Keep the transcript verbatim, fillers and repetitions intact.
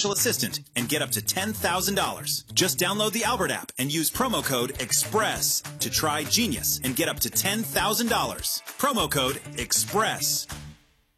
financial assistant and get up to ten thousand dollars. Just download the Albert app and use promo code EXPRESS to try Genius and get up to ten thousand dollars. Promo code EXPRESS.